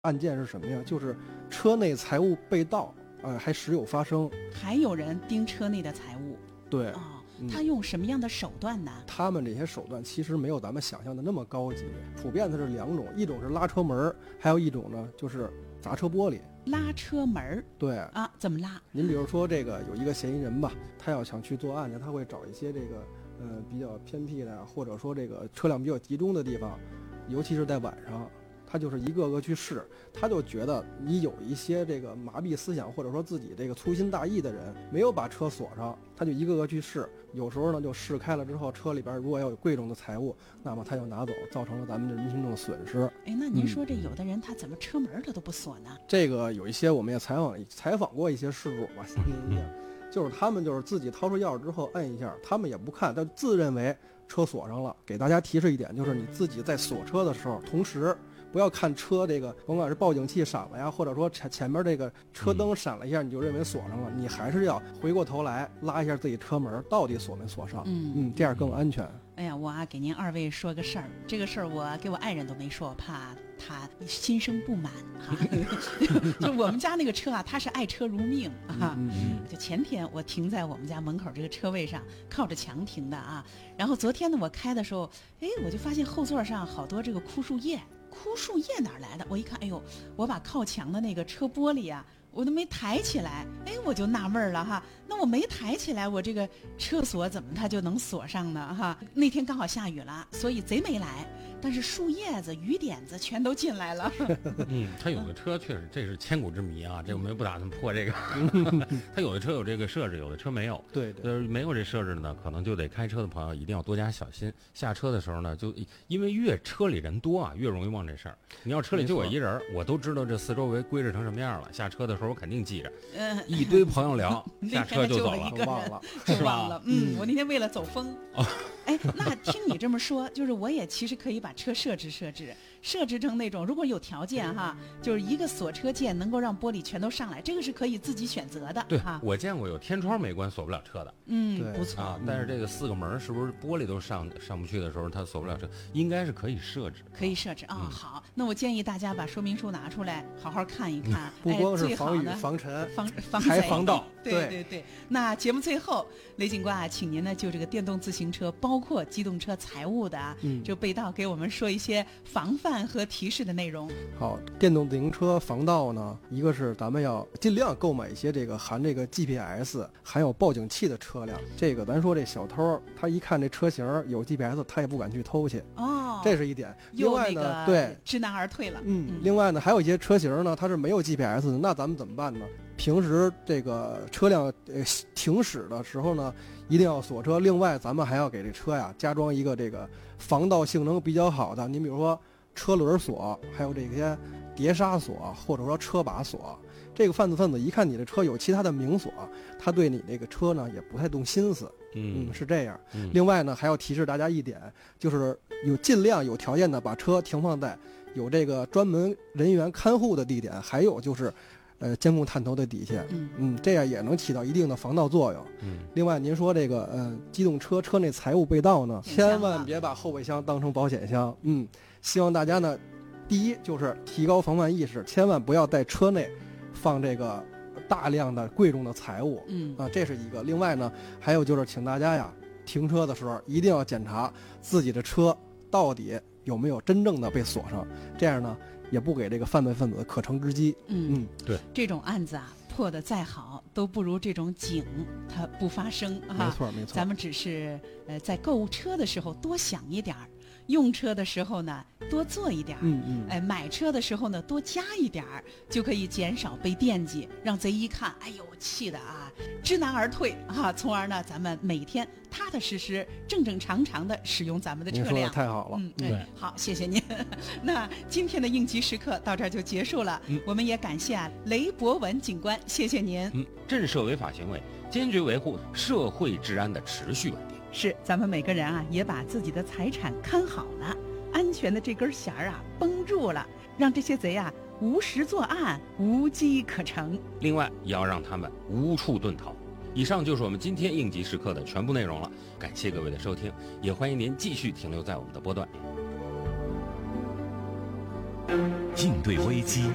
案件是什么呀？就是车内财物被盗，还时有发生。 还有人盯车内的财物。 对。 他用什么样的手段呢？ 他们这些手段其实没有咱们想象的那么高级，普遍的是2种，一种是拉车门，还有一种呢就是砸车玻璃。 拉车门？ 对啊，怎么拉？ 您比如说这个有一个嫌疑人吧，他要想去作案呢，他会找一些这个比较偏僻的，或者说这个车辆比较集中的地方，尤其是在晚上。他就是一个个去试，他就觉得你有一些这个麻痹思想，或者说自己这个粗心大意的人，没有把车锁上，他就一个个去试。有时候呢，就试开了之后，车里边如果要有贵重的财物，那么他就拿走，造成了咱们这民众的损失。 哎，那您说这有的人他怎么车门他都不锁呢？ 这个有一些我们也采访过一些事主吧，像您一样，就是他们就是自己掏出钥匙之后摁一下，他们也不看，他自认为车锁上了。给大家提示一点，就是你自己在锁车的时候，同时不要看车这个，甭管是报警器闪了呀，或者说前面这个车灯闪了一下，你就认为锁上了，你还是要回过头来拉一下自己车门，到底锁没锁上。这样更安全。 哎呀，我给您2位说个事儿，这个事儿我给我爱人都没说，怕他心生不满哈。就我们家那个车啊，他是爱车如命啊。就前天我停在我们家门口这个车位上，靠着墙停的啊。然后昨天呢，我开的时候，我就发现后座上好多这个枯树叶。枯树叶哪来的？我一看，哎呦，我把靠墙的那个车玻璃啊，我都没抬起来，我就纳闷了哈。那我没抬起来，我这个车锁怎么它就能锁上呢？哈，那天刚好下雨了，所以贼没来，但是树叶子、雨点子全都进来了。 他有的车确实这是千古之谜啊，这我们不打算破这个。他有的车有这个设置，有的车没有。 对， 没有这设置呢，可能就得开车的朋友一定要多加小心。下车的时候呢，就因为越车里人多啊，越容易忘这事儿。你要车里就我一人，我都知道这四周围规制成什么样了。下车的时候我肯定记着，一堆朋友聊，下车就走了， 忘了， 是吧？ 我那天为了走风。那听你这么说，就是我也其实可以把车设置成那种，如果有条件哈，就是一个锁车键能够让玻璃全都上来，这个是可以自己选择的。 对哈， 我见过有天窗没关锁不了车的。 不错啊。但是这个4个门是不是玻璃都上不去的时候，它锁不了车，应该是可以设置。 好，那我建议大家把说明书拿出来，好好看一看。 不光是防雨、防尘、还防盗。 对。那节目最后，雷警官啊，请您呢就这个电动自行车，包括机动车财物的就被盗，给我们说一些防范和提示的内容。 好，电动自行车防盗呢，一个是咱们要尽量购买一些这个含这个 GPS 含有报警器的车辆。这个咱说这小偷他一看这车型有 GPS， 他也不敢去偷去。这是一点。另外呢，对， 知难而退了。 另外呢，还有一些车型呢，它是没有 GPS 的，那咱们怎么办呢？平时这个车辆停驶的时候呢，一定要锁车。另外，咱们还要给这车呀加装一个这个防盗性能比较好的，您比如说车轮锁，还有这些碟刹锁，或者说车把锁。这个犯罪分子一看你的车有其他的明锁，他对你这个车呢也不太动心思。是这样。另外呢，还要提示大家一点，就是尽量有条件的把车停放在有这个专门人员看护的地点，还有就是监控探头的底下。这样也能起到一定的防盗作用。另外您说这个机动车车内财物被盗呢，千万别把后备箱当成保险箱。希望大家呢，第一就是提高防范意识，千万不要在车内放这个大量的贵重的财物。这是一个。另外呢，还有就是请大家呀，停车的时候一定要检查自己的车到底有没有真正的被锁上，这样呢也不给这个犯罪分子可乘之机。 对， 这种案子啊，破得再好都不如这种警它不发生啊。 没错。 咱们只是在购物车的时候多想一点儿，用车的时候呢多做一点儿。买车的时候呢多加一点儿，就可以减少被惦记，让贼一看，哎呦，气的啊，知难而退啊。从而呢，咱们每天踏踏实实、正正常常的使用咱们的车辆。 您说的太好了。 对， 好，谢谢您。那今天的应急时刻到这儿就结束了。我们也感谢雷博文警官，谢谢您。 震慑违法行为，坚决维护社会治安的持续稳定。 是，咱们每个人啊，也把自己的财产看好了，安全的这根弦啊绷住了，让这些贼啊无时作案，无机可乘。 另外，也要让他们无处遁逃。以上就是我们今天应急时刻的全部内容了，感谢各位的收听，也欢迎您继续停留在我们的波段。 应对危机